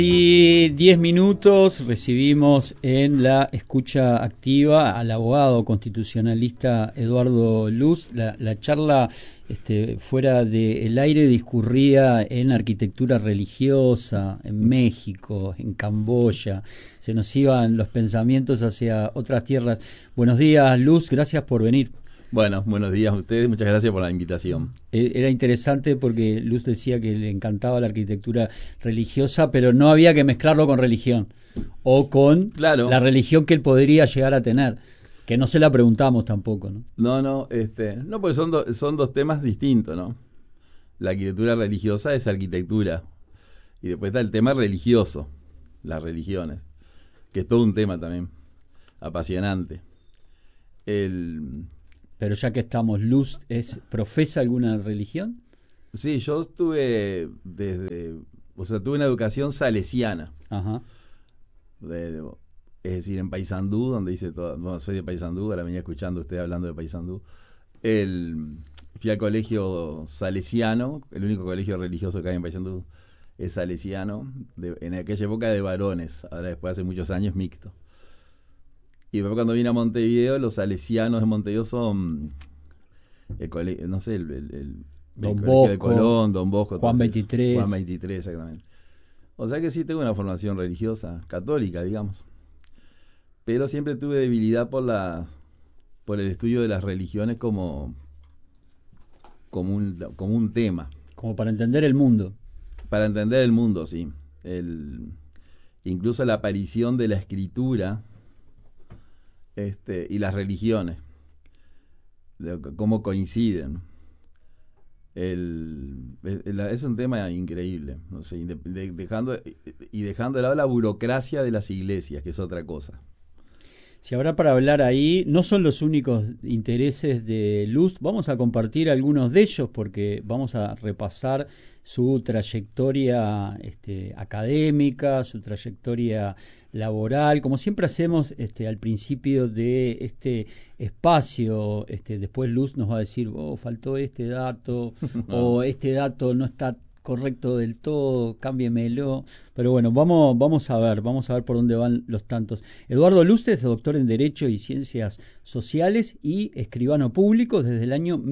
Y 10 minutos recibimos en la escucha activa al abogado constitucionalista Eduardo Luz. La charla fuera del aire discurría en arquitectura religiosa, en México, en Camboya. Se nos iban los pensamientos hacia otras tierras. Buenos días, Luz, gracias por venir. Bueno, buenos días a ustedes, muchas gracias por la invitación. Era interesante porque Luz decía que le encantaba la arquitectura religiosa, pero no había que mezclarlo con religión, o con la religión que él podría llegar a tener, que no se la preguntamos tampoco, ¿no? No, porque son dos temas distintos, ¿no? La arquitectura religiosa es arquitectura, y después está el tema religioso, las religiones, que es todo un tema también, apasionante. Pero ya que estamos, Luz, ¿profesa alguna religión? Sí, yo tuve una educación salesiana. Ajá. Es decir, en Paysandú, donde hice todo. No, soy de Paysandú, ahora venía escuchando usted hablando de Paysandú. Fui al colegio salesiano, el único colegio religioso que hay en Paysandú es salesiano, en aquella época de varones, ahora después hace muchos años mixto. Y después cuando vine a Montevideo, los salesianos de Montevideo son el colegio, no sé, el Don colegio Bosco, de Colón, Don Bosco, Juan 23. Juan 23, exactamente. O sea que sí tengo una formación religiosa, católica, digamos. Pero siempre tuve debilidad por el estudio de las religiones como un tema. Como para entender el mundo. Para entender el mundo, sí. Incluso la aparición de la escritura y las religiones, cómo coinciden. Es un tema increíble, no sé, dejando de lado la burocracia de las iglesias, que es otra cosa. Si habrá para hablar ahí, no son los únicos intereses de Luz, vamos a compartir algunos de ellos porque vamos a repasar su trayectoria académica, su trayectoria laboral, como siempre hacemos al principio de este espacio. Después Luz nos va a decir, faltó este dato, o este dato no está correcto del todo, cámbiemelo. Pero bueno, vamos a ver por dónde van los tantos. Eduardo Luz es doctor en Derecho y Ciencias Sociales y escribano público. Desde el año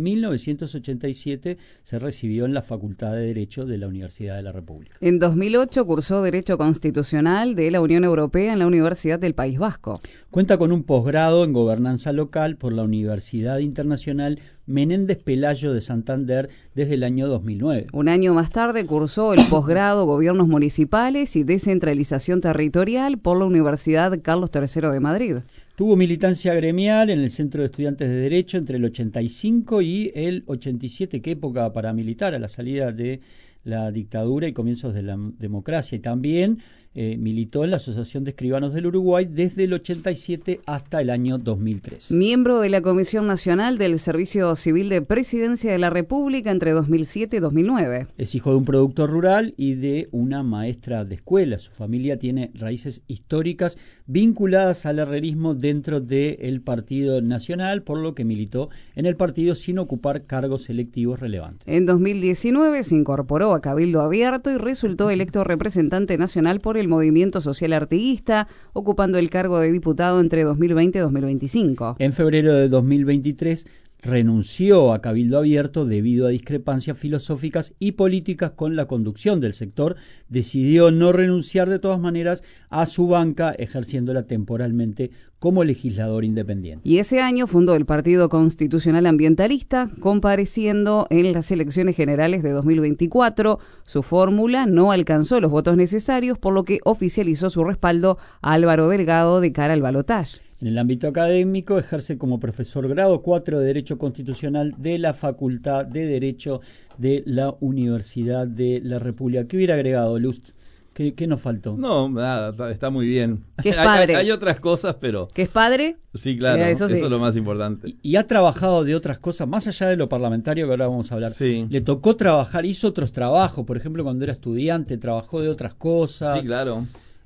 1987 se recibió en la Facultad de Derecho de la Universidad de la República. En 2008 cursó Derecho Constitucional de la Unión Europea en la Universidad del País Vasco. Cuenta con un posgrado en Gobernanza Local por la Universidad Internacional Menéndez Pelayo de Santander desde el año 2009. Un año más tarde cursó el posgrado Gobiernos Municipales y Descentralización Territorial por la Universidad Carlos III de Madrid. Tuvo militancia gremial en el Centro de Estudiantes de Derecho entre el 85 y el 87, qué época para militar, a la salida de la dictadura y comienzos de la democracia. Y también militó en la Asociación de Escribanos del Uruguay desde el 87 hasta el año 2003. Miembro de la Comisión Nacional del Servicio Civil de Presidencia de la República entre 2007 y 2009. Es hijo de un productor rural y de una maestra de escuela. Su familia tiene raíces históricas vinculadas al herrerismo dentro del Partido Nacional, por lo que militó en el partido sin ocupar cargos electivos relevantes. En 2019 se incorporó a Cabildo Abierto y resultó electo representante nacional por el Movimiento Social Artiguista, ocupando el cargo de diputado entre 2020 y 2025. En febrero de 2023 renunció a Cabildo Abierto debido a discrepancias filosóficas y políticas con la conducción del sector. Decidió no renunciar de todas maneras a su banca, ejerciéndola temporalmente como legislador independiente. Y ese año fundó el Partido Constitucional Ambientalista, compareciendo en las elecciones generales de 2024. Su fórmula no alcanzó los votos necesarios, por lo que oficializó su respaldo a Álvaro Delgado de cara al balotaje. En el ámbito académico ejerce como profesor grado 4 de Derecho Constitucional de la Facultad de Derecho de la Universidad de la República. ¿Qué hubiera agregado, Luz? ¿Qué nos faltó? No, nada, está muy bien. ¿Qué es padre? Hay otras cosas, pero... ¿Qué es padre? Sí, claro, eso es lo más importante. Y ha trabajado de otras cosas, más allá de lo parlamentario que ahora vamos a hablar. Sí. Le tocó trabajar, hizo otros trabajos, por ejemplo, cuando era estudiante, trabajó de otras cosas. Sí, claro.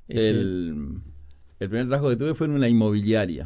El primer trabajo que tuve fue en una inmobiliaria,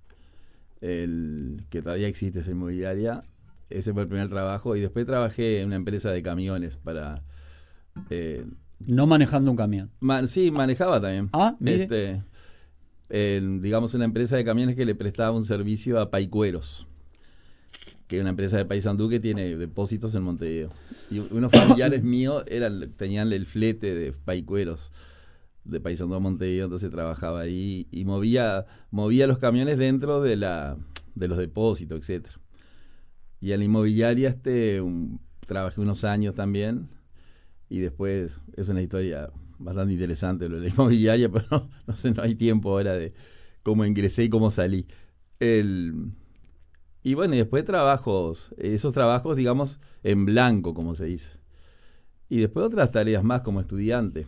que todavía existe esa inmobiliaria. Ese fue el primer trabajo. Y después trabajé en una empresa de camiones para No manejando un camión. Sí, manejaba también. Ah, mire. Digamos, una empresa de camiones que le prestaba un servicio a Paicueros, que es una empresa de Paysandú que tiene depósitos en Montevideo. Y unos familiares míos tenían el flete de Paicueros de Paysandú a Montevideo, entonces trabajaba ahí y movía los camiones dentro de los depósitos, etcétera. Y en la inmobiliaria trabajé unos años también, y después es una historia bastante interesante lo de la inmobiliaria, pero no sé, no hay tiempo ahora de cómo ingresé y cómo salí. Y bueno, y después esos trabajos, digamos, en blanco, como se dice. Y después otras tareas más como estudiante.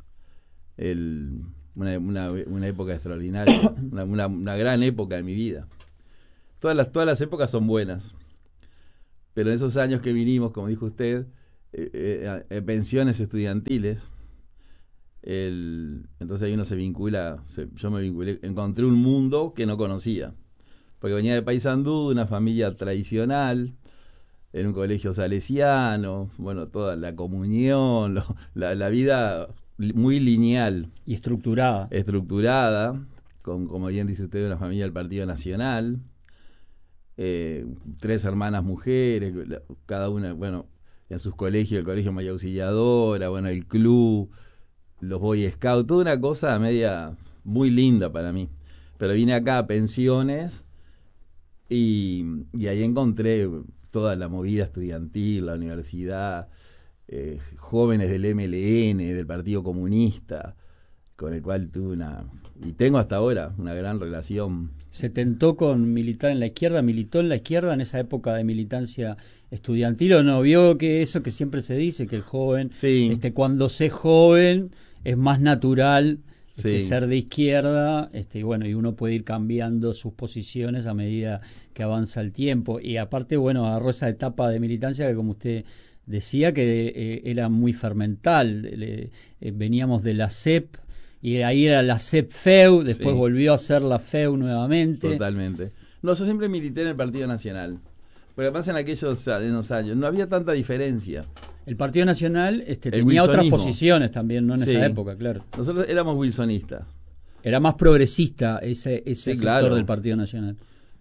Una época extraordinaria, una gran época de mi vida. Todas las épocas son buenas, pero en esos años que vinimos, como dijo usted, pensiones estudiantiles, entonces ahí uno se vincula, yo me vinculé, encontré un mundo que no conocía, porque venía de Paysandú, de una familia tradicional, en un colegio salesiano, bueno, toda la comunión, la vida muy lineal. Y estructurada. Como bien dice usted, una familia del Partido Nacional, 3 hermanas mujeres, cada una, bueno, en sus colegios, el Colegio María Auxiliadora, bueno, el club, los Boy Scouts, toda una cosa media muy linda para mí. Pero vine acá a pensiones y ahí encontré toda la movida estudiantil, la universidad, jóvenes del MLN, del Partido Comunista, con el cual y tengo hasta ahora una gran relación. ¿Se tentó con militar en la izquierda? ¿Militó en la izquierda en esa época de militancia estudiantil o no? ¿Vio que eso que siempre se dice, que el joven, sí, cuando se joven es más natural sí, ser de izquierda, y bueno, y uno puede ir cambiando sus posiciones a medida que avanza el tiempo? Y aparte, bueno, agarró esa etapa de militancia que, como usted decía, que era muy fermental. Veníamos de la CEP, y ahí era la CEP-FEU, después sí, volvió a ser la FEU nuevamente. Totalmente. No, yo siempre milité en el Partido Nacional. Porque además en aquellos años no había tanta diferencia. El Partido Nacional tenía otras posiciones también, ¿no? En esa época, claro. Nosotros éramos wilsonistas. Era más progresista ese sector, claro, del Partido Nacional.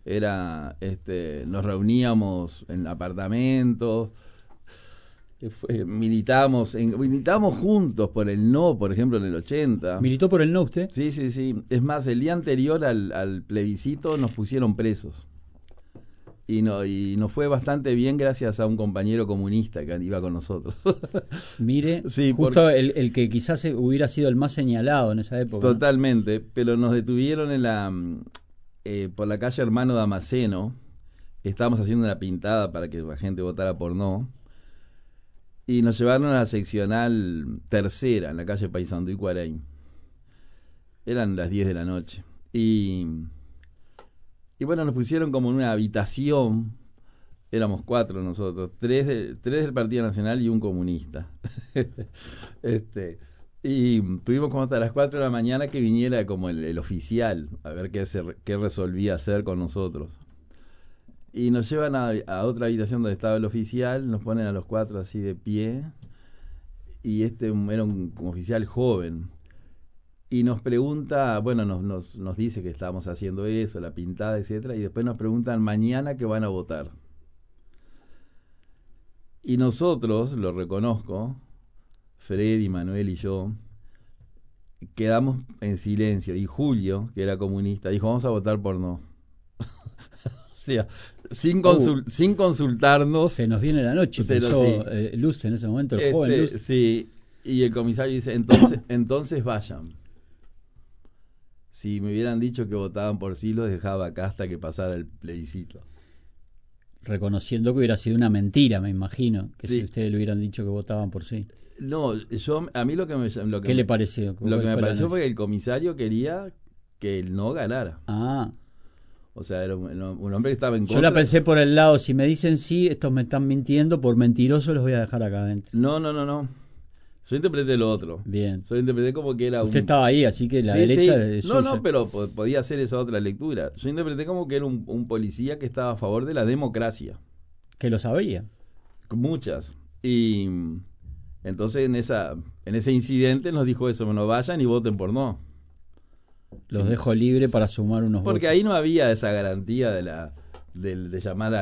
Nos reuníamos en apartamentos, militamos juntos por el no, por ejemplo, en el 80. ¿Militó por el no usted? Sí. Es más, el día anterior al plebiscito nos pusieron presos. Y nos fue bastante bien gracias a un compañero comunista que iba con nosotros. Mire, sí, justo el que quizás hubiera sido el más señalado en esa época. Totalmente, ¿no? Pero nos detuvieron por la calle Hermano Damasceno. Estábamos haciendo una pintada para que la gente votara por no. Y nos llevaron a la seccional tercera, en la calle Paysandú y Cuaraín. Eran las 10 de la noche. Y bueno, nos pusieron como en una habitación. Éramos 4 nosotros, 3 del Partido Nacional y un comunista. Y tuvimos como hasta las 4 de la mañana que viniera como el oficial a ver qué resolvía hacer con nosotros. Y nos llevan a otra habitación donde estaba el oficial, nos ponen a los 4 así de pie, y era un oficial joven, y nos pregunta, bueno, nos dice que estábamos haciendo eso, la pintada, etcétera, y después nos preguntan mañana que van a votar. Y nosotros, lo reconozco, Freddy, Manuel y yo, quedamos en silencio, y Julio, que era comunista, dijo, vamos a votar por no. O sea, sin consultarnos. Se nos viene la noche, pensó Luz en ese momento, el joven Luz. Sí, y el comisario dice, entonces vayan. Si me hubieran dicho que votaban por sí, los dejaba acá hasta que pasara el plebiscito. Reconociendo que hubiera sido una mentira, me imagino, que si ustedes le hubieran dicho que votaban por sí. No, a mí ¿Qué le pareció? Lo que me pareció fue que el comisario quería que el no ganara. Ah. O sea, era un hombre que estaba en contra. Yo la pensé por el lado, si me dicen sí, estos me están mintiendo, por mentiroso los voy a dejar acá adentro. No. Yo interpreté lo otro. Bien. Yo interpreté como que era Usted estaba ahí, así que la derecha es suya. No, pero podía hacer esa otra lectura. Yo interpreté como que era un policía que estaba a favor de la democracia. Que lo sabía. Muchas. Y Entonces en ese incidente nos dijo eso, no vayan y voten por no. Los dejo libre para sumar unos porque votos. ahí no había esa garantía de llamar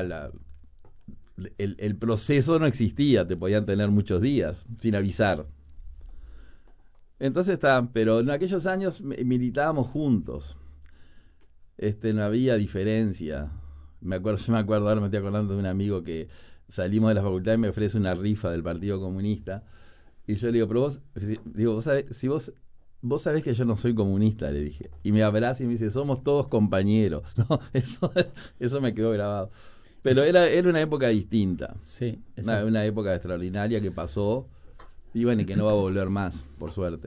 el proceso no existía, te podían tener muchos días sin avisar. Entonces pero en aquellos años militábamos juntos. No había diferencia. Yo me acuerdo, ahora me estoy acordando de un amigo que salimos de la facultad y me ofrece una rifa del Partido Comunista. Y yo le digo, pero vos sabés, si vos sabés que yo no soy comunista, le dije. Y me abraza y me dice, somos todos compañeros. No, eso me quedó grabado. Pero era una época distinta. Sí, una época extraordinaria que pasó y bueno, y que no va a volver más, por suerte.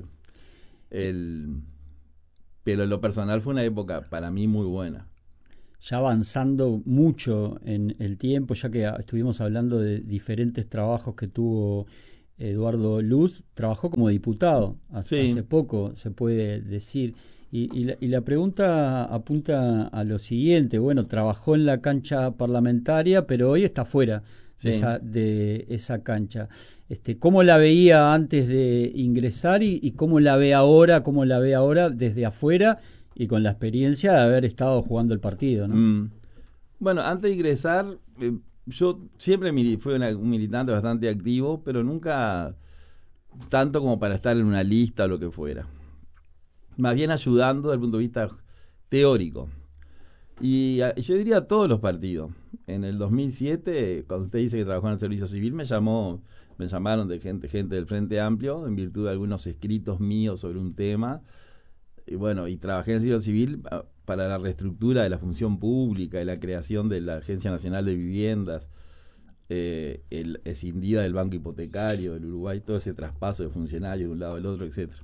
Pero en lo personal fue una época para mí muy buena. Ya avanzando mucho en el tiempo, ya que estuvimos hablando de diferentes trabajos que tuvo Eduardo Luz, trabajó como diputado hace poco, se puede decir. Y la pregunta apunta a lo siguiente: bueno, trabajó en la cancha parlamentaria, pero hoy está fuera de esa cancha. ¿Cómo la veía antes de ingresar y cómo la ve ahora desde afuera y con la experiencia de haber estado jugando el partido, ¿no? Bueno, antes de ingresar, yo siempre fui un militante bastante activo, pero nunca tanto como para estar en una lista o lo que fuera. Más bien ayudando desde el punto de vista teórico. Y yo diría a todos los partidos. En el 2007, cuando usted dice que trabajó en el servicio civil, me llamaron de gente del Frente Amplio, en virtud de algunos escritos míos sobre un tema. Y bueno, y trabajé en el servicio civil para la reestructura de la función pública y la creación de la Agencia Nacional de Viviendas, el escindida del Banco Hipotecario del Uruguay, todo ese traspaso de funcionarios de un lado al otro, etcétera.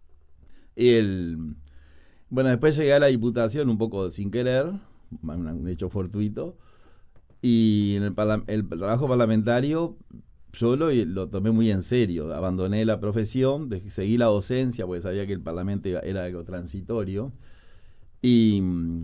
Bueno, después llegué a la Diputación un poco sin querer, un hecho fortuito, y en el trabajo parlamentario yo lo tomé muy en serio. Abandoné la profesión, seguí la docencia porque sabía que el Parlamento era algo transitorio, y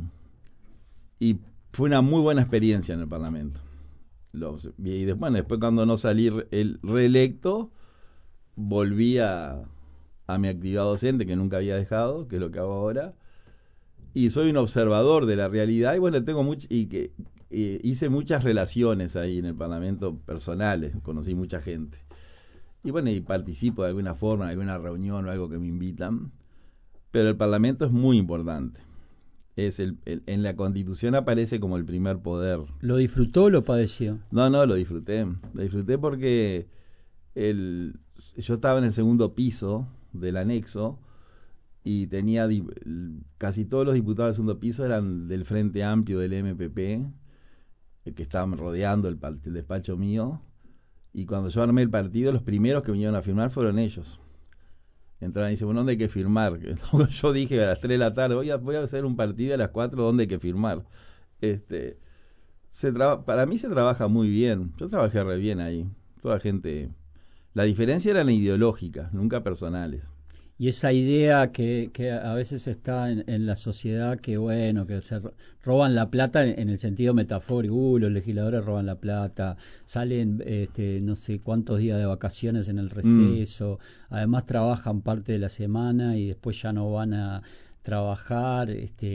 fue una muy buena experiencia en el Parlamento. Y después cuando no salí reelecto, volví a mi actividad docente, que nunca había dejado, que es lo que hago ahora, y soy un observador de la realidad, y bueno, hice muchas relaciones ahí en el Parlamento personales, conocí mucha gente, y bueno, y participo de alguna forma en alguna reunión o algo que me invitan, pero el Parlamento es muy importante. En la Constitución aparece como el primer poder. ¿Lo disfrutó o lo padeció? No, lo disfruté porque yo estaba en el segundo piso del anexo y tenía casi todos los diputados del segundo piso eran del Frente Amplio, del MPP, que estaban rodeando el despacho mío, y cuando yo armé el partido, los primeros que vinieron a firmar fueron ellos. Entraron y dicen, bueno, ¿dónde hay que firmar? Yo dije a las 3 de la tarde, voy a hacer un partido a las 4, ¿dónde hay que firmar? Para mí se trabaja muy bien, yo trabajé re bien ahí, toda gente. La diferencia era la ideológica, nunca personales. Y esa idea que a veces está en la sociedad, que bueno, que se roban la plata en el sentido metafórico, los legisladores roban la plata, salen no sé cuántos días de vacaciones en el receso, además trabajan parte de la semana y después ya no van a trabajar.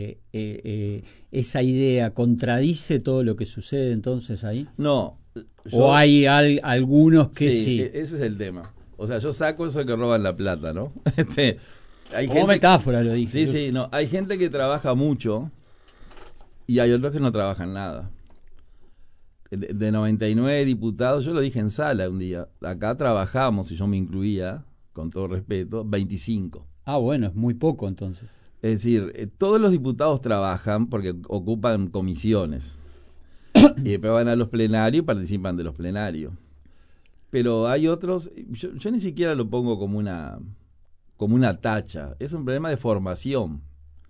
¿Esa idea contradice todo lo que sucede entonces ahí? No. ¿O hay algunos que sí? Ese es el tema. O sea, yo saco eso de que roban la plata, ¿no? Como metáfora lo dije. Sí, no. Hay gente que trabaja mucho y hay otros que no trabajan nada. De 99 diputados, yo lo dije en sala un día, acá trabajamos, y yo me incluía, con todo respeto, 25. Ah, bueno, es muy poco entonces. Es decir, todos los diputados trabajan porque ocupan comisiones. Y después van a los plenarios y participan de los plenarios. Pero hay otros, yo ni siquiera lo pongo como una tacha, es un problema de formación.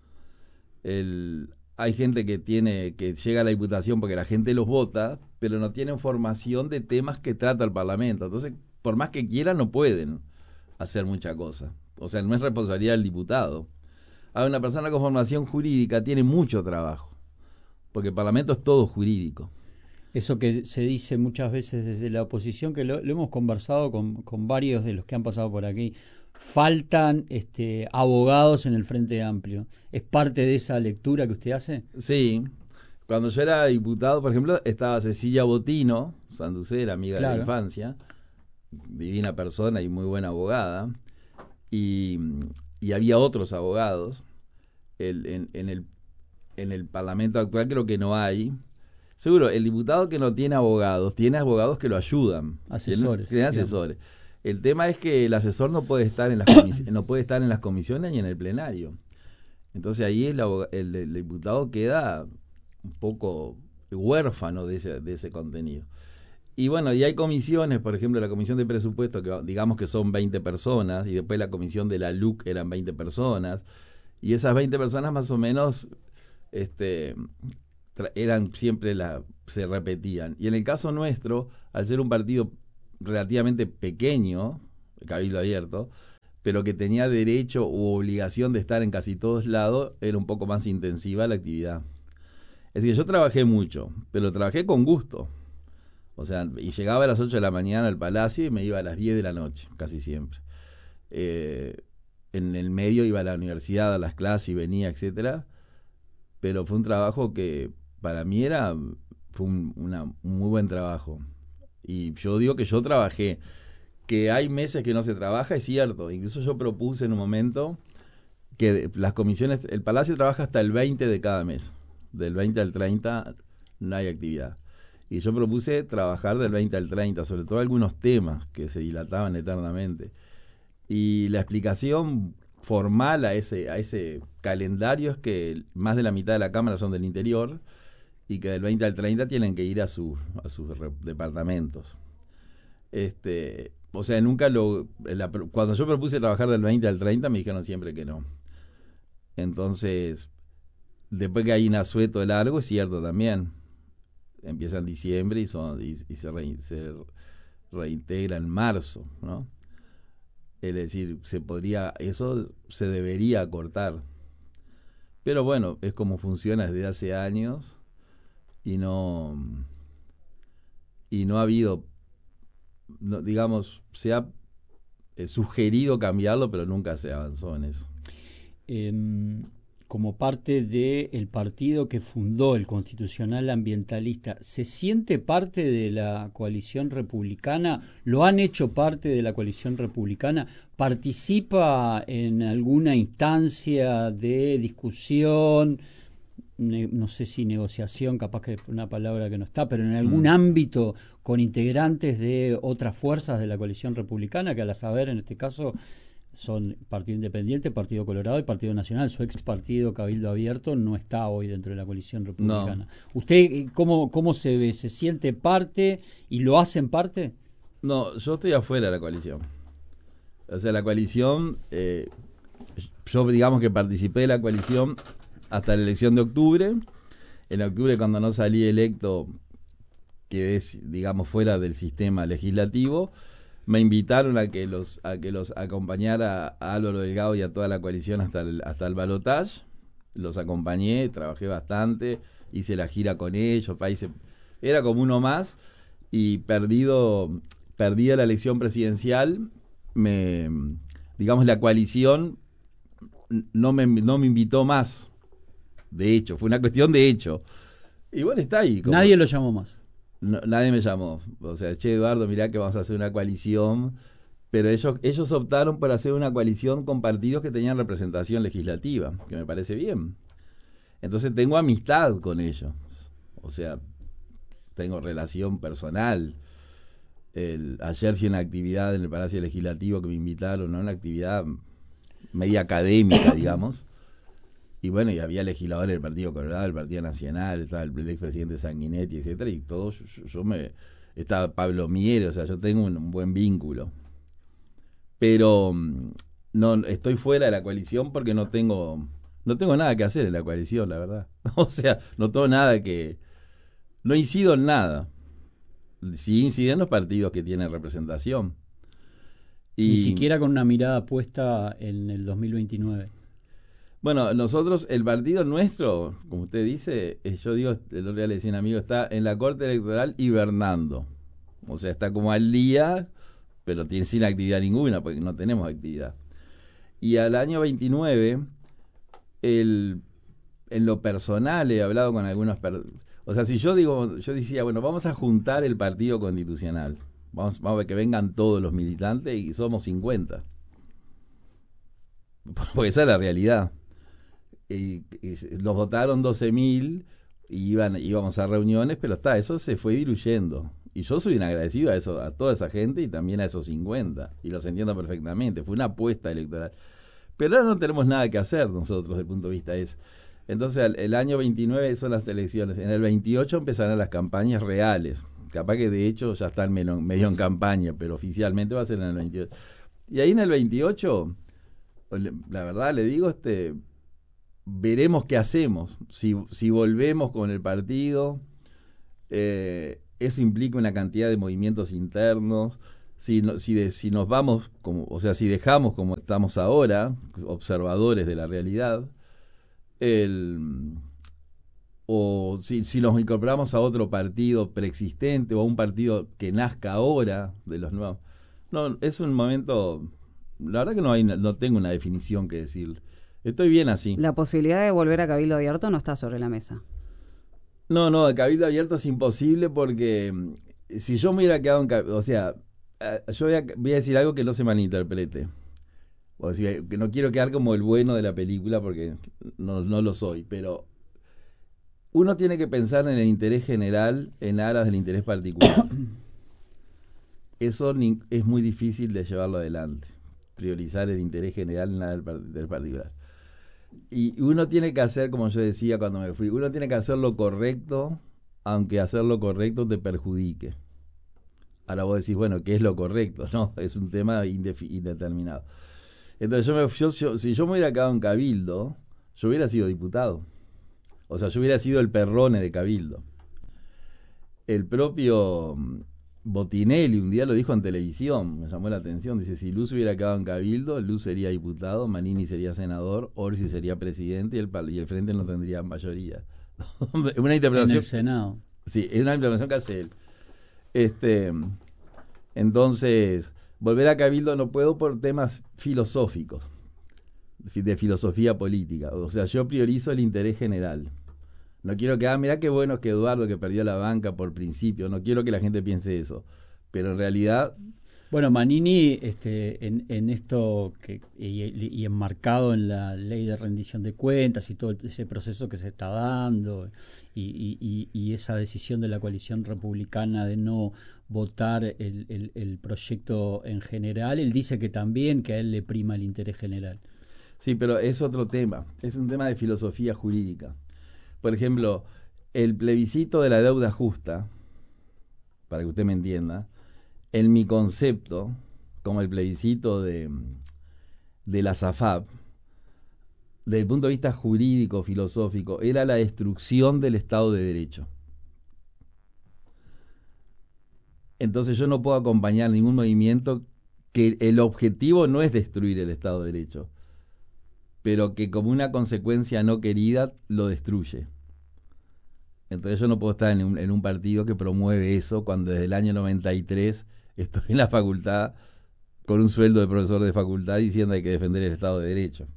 Hay gente que llega a la diputación porque la gente los vota, pero no tienen formación de temas que trata el Parlamento. Entonces, por más que quieran, no pueden hacer mucha cosa. O sea, no es responsabilidad del diputado. Ahora, una persona con formación jurídica tiene mucho trabajo, porque el Parlamento es todo jurídico. Eso que se dice muchas veces desde la oposición, que lo hemos conversado con varios de los que han pasado por aquí. Faltan abogados en el Frente Amplio. ¿Es parte de esa lectura que usted hace? Sí. Cuando yo era diputado, por ejemplo, estaba Cecilia Botino, sanducera, amiga de la infancia, divina persona y muy buena abogada, y había otros abogados. En el Parlamento actual creo que no hay. Seguro, el diputado que no tiene abogados que lo ayudan. Asesores. Tiene asesores. El tema es que el asesor no puede estar en las comisiones ni en el plenario. Entonces ahí el diputado queda un poco huérfano de ese contenido. Y bueno, y hay comisiones, por ejemplo, la comisión de presupuesto, que digamos que son 20 personas, y después la comisión de la LUC eran 20 personas, y esas 20 personas más o menos eran siempre se repetían. Y en el caso nuestro, al ser un partido relativamente pequeño, Cabildo Abierto, pero que tenía derecho u obligación de estar en casi todos lados, era un poco más intensiva la actividad. Es decir, yo trabajé mucho, pero trabajé con gusto. O sea, y llegaba a las 8 de la mañana al Palacio y me iba a las 10 de la noche, casi siempre. En el medio iba a la universidad, a las clases y venía, etcétera. Pero fue un trabajo que para mí fue un muy buen trabajo. Y yo digo que yo trabajé. Que hay meses que no se trabaja, es cierto. Incluso yo propuse en un momento que las comisiones, el Palacio trabaja hasta el 20 de cada mes. Del 20 al 30 no hay actividad. Y yo propuse trabajar del 20 al 30, sobre todo algunos temas que se dilataban eternamente. Y la explicación formal a ese calendario es que más de la mitad de la Cámara son del interior y que del 20 al 30 tienen que ir a sus departamentos. O sea, nunca cuando yo propuse trabajar del 20 al 30 me dijeron siempre que no. Entonces, después que hay un asueto largo, es cierto también. Empieza en diciembre y se reintegra en marzo, ¿no? Es decir, eso se debería cortar. Pero bueno, es como funciona desde hace años y no ha habido, digamos, se ha sugerido cambiarlo, pero nunca se avanzó en eso. Como parte del partido que fundó el Constitucional Ambientalista, ¿se siente parte de la coalición republicana? ¿Lo han hecho parte de la coalición republicana? ¿Participa en alguna instancia de discusión? No sé si negociación, capaz que es una palabra que no está, pero en algún ámbito con integrantes de otras fuerzas de la coalición republicana, que a la saber, en este caso, son Partido Independiente, Partido Colorado y Partido Nacional. Su ex partido Cabildo Abierto no está hoy dentro de la coalición republicana. No. ¿Usted cómo se ve? ¿Se siente parte y lo hacen parte? No, yo estoy afuera de la coalición. O sea, la coalición, yo digamos que participé de la coalición hasta la elección de octubre. En octubre, cuando no salí electo, quedé, digamos, fuera del sistema legislativo. Me invitaron a que los acompañara a Álvaro Delgado y a toda la coalición hasta el balotaje. Los acompañé, trabajé bastante, hice la gira con ellos, era como uno más, y perdida la elección presidencial, digamos, la coalición no me invitó más. De hecho, fue una cuestión de hecho. Y bueno, está ahí. Nadie lo llamó más. No, nadie me llamó. O sea, che, Eduardo, mirá que vamos a hacer una coalición. Pero ellos optaron por hacer una coalición con partidos que tenían representación legislativa, que me parece bien. Entonces tengo amistad con ellos. O sea, tengo relación personal. Ayer fui a una actividad en el Palacio Legislativo que me invitaron, ¿no? Una actividad media académica, digamos. Y bueno, y había legisladores del Partido Colorado, del Partido Nacional, estaba el expresidente Sanguinetti, etcétera, y todos, estaba Pablo Miere, o sea, yo tengo un buen vínculo. Pero no estoy fuera de la coalición porque no tengo nada que hacer en la coalición, la verdad. O sea, no incido en nada. Sí inciden en los partidos que tienen representación. Ni siquiera con una mirada puesta en el 2029. Bueno, nosotros, el partido nuestro, como usted dice, yo digo, el otro día le decía a un amigo, está en la Corte Electoral hibernando. O sea, está como al día, pero tiene sin actividad ninguna, porque no tenemos actividad. Y al año 29, en lo personal he hablado con algunos... O sea, si yo decía, bueno, vamos a juntar el partido constitucional. Vamos a ver que vengan todos los militantes y somos 50. Porque esa es la realidad. Y los votaron 12.000 y íbamos a reuniones, pero eso se fue diluyendo. Y yo soy un agradecido a toda esa gente y también a esos 50. Y los entiendo perfectamente. Fue una apuesta electoral. Pero ahora no tenemos nada que hacer nosotros desde el punto de vista ese. Entonces, el año 29 son las elecciones. En el 28 empezarán las campañas reales. Capaz que de hecho ya están medio en campaña, pero oficialmente va a ser en el 28. Y ahí en el 28, la verdad le digo, veremos qué hacemos. Si volvemos con el partido, eso implica una cantidad de movimientos internos. Si nos vamos, si dejamos como estamos ahora, observadores de la realidad, o si nos incorporamos a otro partido preexistente o a un partido que nazca ahora de los nuevos. No, es un momento, la verdad que no tengo una definición que decir. Estoy bien así. La posibilidad de volver a Cabildo Abierto no está sobre la mesa. No, el Cabildo Abierto es imposible porque si yo me hubiera quedado yo voy a decir algo que no se malinterprete. O sea, que no quiero quedar como el bueno de la película porque no lo soy, pero uno tiene que pensar en el interés general en aras del interés particular. Eso es muy difícil de llevarlo adelante, priorizar el interés general en aras del particular. Y uno tiene que hacer, como yo decía cuando me fui, uno tiene que hacer lo correcto, aunque hacer lo correcto te perjudique. Ahora vos decís, bueno, ¿qué es lo correcto? No, es un tema indeterminado. Entonces si yo me hubiera quedado en Cabildo, yo hubiera sido diputado. O sea, yo hubiera sido el Perrone de Cabildo. El propio Botinelli un día lo dijo en televisión, me llamó la atención. Dice, si Luz hubiera quedado en Cabildo, Luz sería diputado, Manini sería senador, Orsi sería presidente y el Frente no tendría mayoría. Una interpretación. En el Senado. Sí, es una interpretación que hace él. Entonces, volver a Cabildo no puedo por temas filosóficos, de filosofía política. O sea, yo priorizo el interés general. No quiero que, mirá qué bueno que Eduardo que perdió la banca por principio. No quiero que la gente piense eso. Pero en realidad... Bueno, Manini, en esto y enmarcado en la ley de rendición de cuentas y todo ese proceso que se está dando y esa decisión de la coalición republicana de no votar el proyecto en general, él dice que también que a él le prima el interés general. Sí, pero es otro tema. Es un tema de filosofía jurídica. Por ejemplo, el plebiscito de la deuda justa, para que usted me entienda, en mi concepto, como el plebiscito de la SAFAP, desde el punto de vista jurídico, filosófico, era la destrucción del Estado de Derecho. Entonces yo no puedo acompañar ningún movimiento que el objetivo no es destruir el Estado de Derecho, pero que como una consecuencia no querida lo destruye. Entonces yo no puedo estar en un partido que promueve eso cuando desde el año 93 estoy en la facultad con un sueldo de profesor de facultad diciendo hay que defender el Estado de Derecho.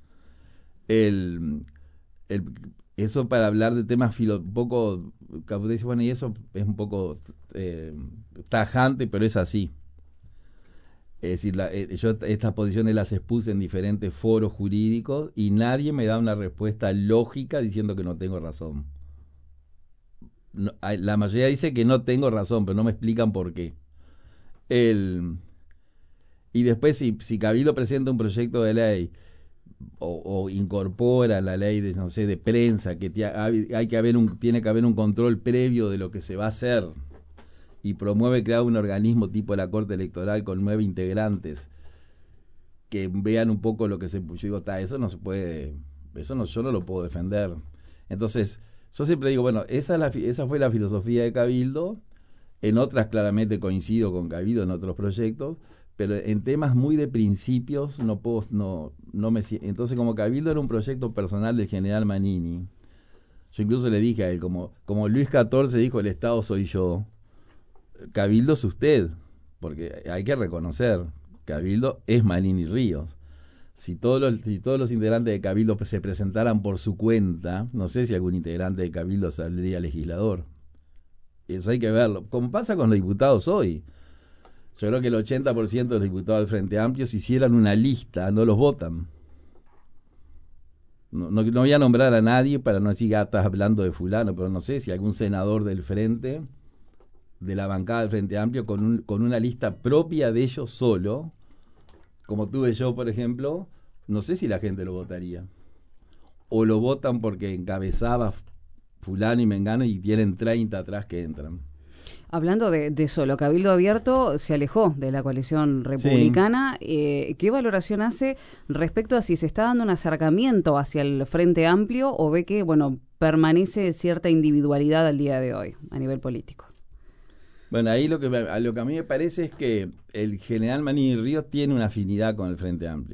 Eso para hablar de temas un poco, usted dice, bueno, y eso es un poco tajante, pero es así. Es decir, yo estas posiciones las expuse en diferentes foros jurídicos y nadie me da una respuesta lógica diciendo que no tengo razón. No, la mayoría dice que no tengo razón, pero no me explican por qué. Y después si Cabildo presenta un proyecto de ley o incorpora la ley de prensa, que tiene que haber un control previo de lo que se va a hacer, y promueve crear un organismo tipo la Corte Electoral con 9 integrantes que vean un poco lo que yo digo, eso no se puede, yo no lo puedo defender. Entonces yo siempre digo, bueno, esa fue la filosofía de Cabildo. En otras claramente coincido con Cabildo en otros proyectos, pero en temas muy de principios no puedo, no me siento. Entonces, como Cabildo era un proyecto personal del general Manini, yo incluso le dije a él, como Luis XIV dijo, el Estado soy yo, Cabildo es usted, porque hay que reconocer, Cabildo es Manini Ríos. Si todos los integrantes de Cabildo se presentaran por su cuenta, no sé si algún integrante de Cabildo saldría legislador. Eso hay que verlo. Como pasa con los diputados hoy. Yo creo que el 80% de los diputados del Frente Amplio, si hicieran una lista, no los votan. No voy a nombrar a nadie para no decir que estás hablando de fulano, pero no sé si algún senador del Frente, de la bancada del Frente Amplio, con una lista propia de ellos solo, como tuve yo, por ejemplo, no sé si la gente lo votaría. O lo votan porque encabezaba fulano y mengano y tienen 30 atrás que entran. Hablando de solo, Cabildo Abierto se alejó de la coalición republicana. Sí. ¿Qué valoración hace respecto a si se está dando un acercamiento hacia el Frente Amplio o ve que, bueno, permanece cierta individualidad al día de hoy a nivel político? Bueno, ahí lo que a mí me parece es que el general Manini Ríos tiene una afinidad con el Frente Amplio.